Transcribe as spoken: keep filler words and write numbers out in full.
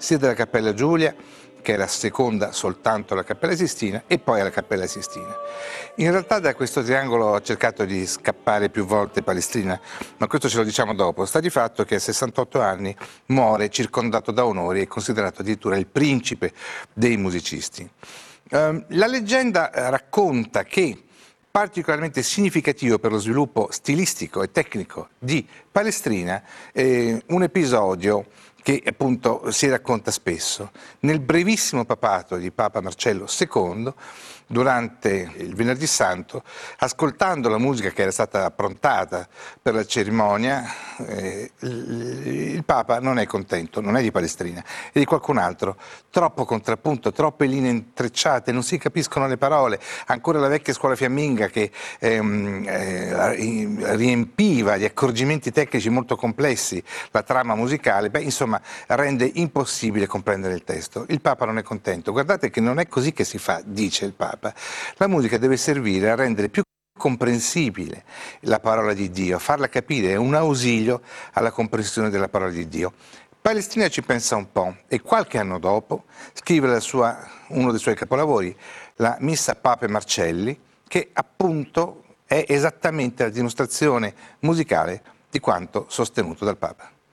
sia della Cappella Giulia, che era seconda soltanto alla Cappella Sistina, e poi alla Cappella Sistina. In realtà da questo triangolo ha cercato di scappare più volte Palestrina, ma questo ce lo diciamo dopo. Sta di fatto che a sessantotto anni muore circondato da onori e considerato addirittura il principe dei musicisti. Um, la leggenda racconta che particolarmente significativo per lo sviluppo stilistico e tecnico di Palestrina eh, un episodio che appunto si racconta spesso. Nel brevissimo papato di Papa Marcello secondo, durante il Venerdì Santo, ascoltando la musica che era stata approntata per la cerimonia, eh, il Papa non è contento, non è di Palestrina, è di qualcun altro. Troppo contrappunto, troppe linee intrecciate, non si capiscono le parole. Ancora la vecchia scuola fiamminga che ehm, eh, riempiva di accorgimenti tecnici molto complessi la trama musicale, beh, insomma, rende impossibile comprendere il testo. Il Papa non è contento. Guardate che non è così che si fa, dice il Papa. La musica deve servire a rendere più comprensibile la parola di Dio, farla capire, è un ausilio alla comprensione della parola di Dio. Palestrina ci pensa un po' e qualche anno dopo scrive la sua, uno dei suoi capolavori, la Missa Pape Marcelli, che appunto è esattamente la dimostrazione musicale di quanto sostenuto dal Papa.